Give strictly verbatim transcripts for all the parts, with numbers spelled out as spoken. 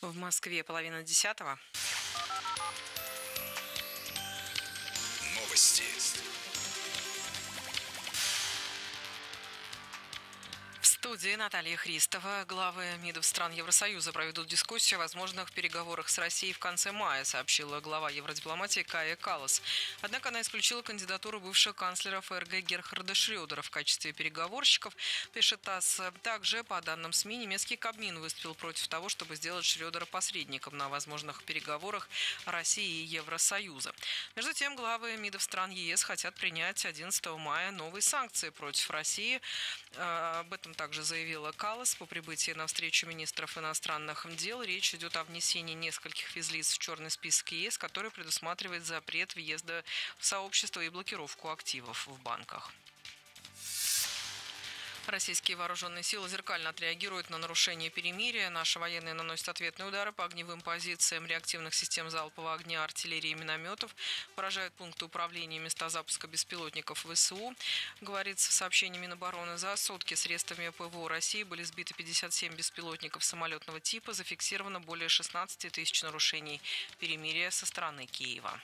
В Москве половина десятого. Новости. В студии Наталья Христова. Главы МИДов стран Евросоюза проведут дискуссию о возможных переговорах с Россией в конце мая, сообщила глава евродипломатии Кая Каллас. Однако она исключила кандидатуру бывшего канцлера ФРГ Герхарда Шрёдера в качестве переговорщиков, пишет ТАСС. Также, по данным СМИ, немецкий Кабмин выступил против того, чтобы сделать Шрёдера посредником на возможных переговорах России и Евросоюза. Между тем, главы МИДов стран ЕС хотят принять одиннадцатого мая новые санкции против России. Об этом также заявила Каллас по прибытии на встречу министров иностранных дел. Речь идет о внесении нескольких физлиц в черный список ЕС, который предусматривает запрет въезда в сообщество и блокировку активов в банках. Российские вооруженные силы зеркально отреагируют на нарушение перемирия. Наши военные наносят ответные удары по огневым позициям реактивных систем залпового огня, артиллерии и минометов, поражают пункты управления и места запуска беспилотников ВСУ. Говорится в сообщении Минобороны, за сутки средствами ПВО России были сбиты пятьдесят семь беспилотников самолетного типа, зафиксировано более шестнадцати тысяч нарушений перемирия со стороны Киева.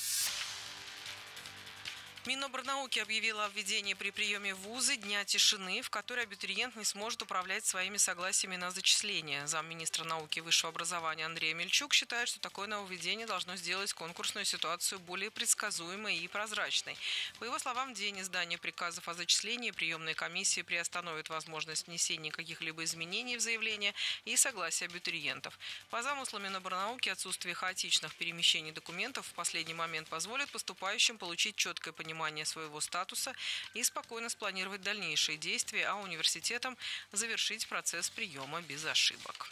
Минобрнауки объявила о введении при приеме в вузы дня тишины, в который абитуриент не сможет управлять своими согласиями на зачисление. Замминистра науки и высшего образования Андрей Мельчук считает, что такое нововведение должно сделать конкурсную ситуацию более предсказуемой и прозрачной. По его словам, в день издания приказов о зачислении приемные комиссии приостановят возможность внесения каких-либо изменений в заявление и согласия абитуриентов. По замыслу Минобрнауки, отсутствие хаотичных перемещений документов в последний момент позволит поступающим получить четкое понимание своего статуса и спокойно спланировать дальнейшие действия, а университетам завершить процесс приема без ошибок.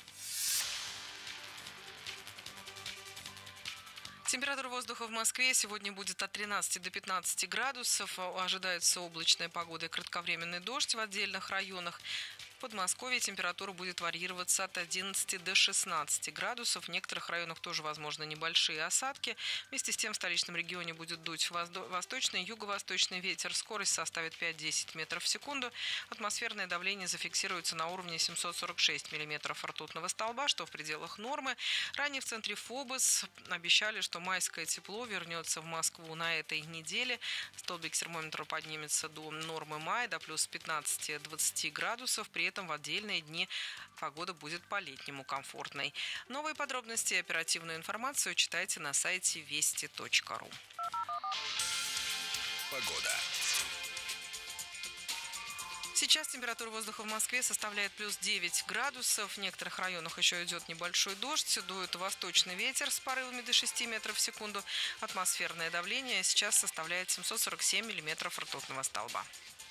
Температура воздуха в Москве сегодня будет от тринадцати до пятнадцати градусов. Ожидается облачная погода и кратковременный дождь в отдельных районах. В Подмосковье температура будет варьироваться от одиннадцати до шестнадцати градусов. В некоторых районах тоже возможны небольшие осадки. Вместе с тем в столичном регионе будет дуть восточный и юго-восточный ветер. Скорость составит пять-десять метров в секунду. Атмосферное давление зафиксируется на уровне семьсот сорок шесть миллиметров ртутного столба, что в пределах нормы. Ранее в центре ФОБОС обещали, что майское тепло вернется в Москву на этой неделе. Столбик термометра поднимется до нормы мая, до плюс пятнадцати-двадцати градусов. При этом в отдельные дни погода будет по-летнему комфортной. Новые подробности и оперативную информацию читайте на сайте вести точка ру. Погода. Сейчас температура воздуха в Москве составляет плюс девять градусов. В некоторых районах еще идет небольшой дождь. Дует восточный ветер с порывами до шести метров в секунду. Атмосферное давление сейчас составляет семьсот сорок семь миллиметров ртутного столба.